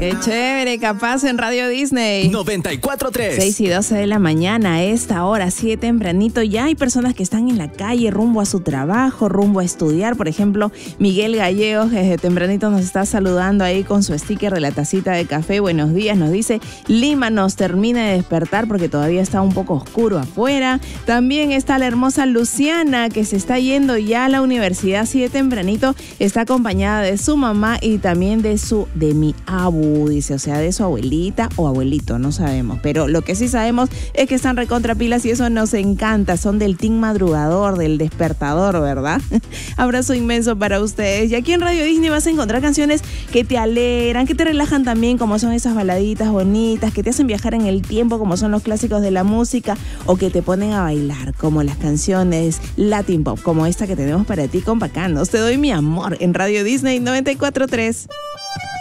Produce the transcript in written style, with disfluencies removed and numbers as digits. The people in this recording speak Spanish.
Qué chévere, Capaz en Radio Disney. 94.3. 6 y 12 de la mañana, a esta hora, así de tempranito. Ya hay personas que están en la calle rumbo a su trabajo, rumbo a estudiar. Por ejemplo, Miguel Gallegos desde tempranito nos está saludando ahí con su sticker de la tacita de café. Buenos días, nos dice: Lima nos termina de despertar porque todavía está un poco oscuro afuera. También está la hermosa Luciana, que se está yendo ya a la universidad así de tempranito. Está acompañada de su mamá y también de mi abu, dice, o sea, de su abuelita o abuelito, no sabemos, pero lo que sí sabemos es que están recontrapilas y eso nos encanta, son del team madrugador, del despertador, ¿verdad? Abrazo inmenso para ustedes. Y aquí en Radio Disney vas a encontrar canciones que te alegran, que te relajan también, como son esas baladitas bonitas, que te hacen viajar en el tiempo, como son los clásicos de la música, o que te ponen a bailar, como las canciones Latin Pop, como esta que tenemos para ti con Bacanos. Te doy mi amor en Radio Disney 94.3.